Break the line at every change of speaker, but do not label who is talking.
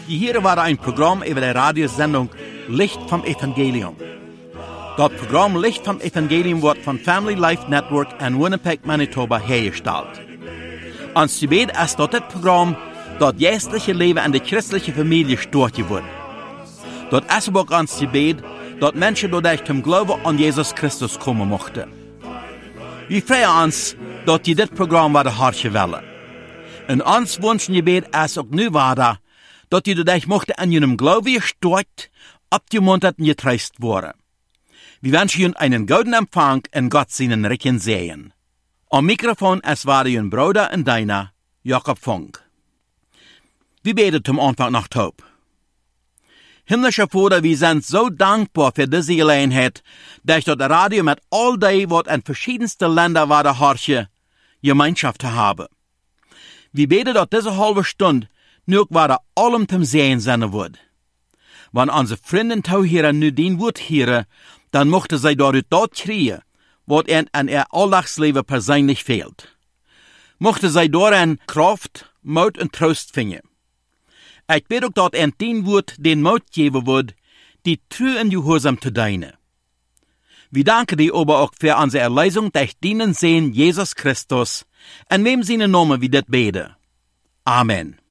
Hier war ein Programm über die Radiosendung Licht vom Evangelium. Das Programm Licht vom Evangelium wird von Family Life Network in Winnipeg, Manitoba hergestellt. Ons gebed ist dat dit Programm das geestliche Leben in der christlichen Familie stört wird. Das ist aber auch ons gebed, dass Menschen dadurch zum Glauben an Jesus Christus kommen mochten. Wir freuen uns, dass die dit Programm werden hartje willen. Und ons wünschen gebed ist auch nu weiter, dass die dadurch mochten an ihrem Glauben gestärkt, abgemuntert und getröstet worden. Wir wünschen Ihnen einen guten Empfang und Gott seinen Recken sehen. Am Mikrofon es war Ihr Bruder und deiner, Jakob Funk. Wir beten zum Anfang nach Taub. Himmlischer Vater, wir sind so dankbar für diese Gelegenheit, dass das Radio mit all die, was in verschiedensten Ländern war, der Harche, Gemeinschaft zu haben. Wir beten, dass diese halbe Stunde nur war allem zum Sehen sein wird. Wenn unsere Freunde hier nu den Wort hören, dann mochte sie dadurch dort kriegen, was ihnen an ihr Alltagsleben persönlich fehlt. Mochte sie darin Kraft, Mut und Trost finden. Ich bete auch, dass ihnen den Wort den Mut geben wird, die treu und gehorsam zu dienen. Wir danken dir aber auch für unsere Erlösung durch den Sehen Jesus Christus, in wem seine Namen wir das beten. Amen.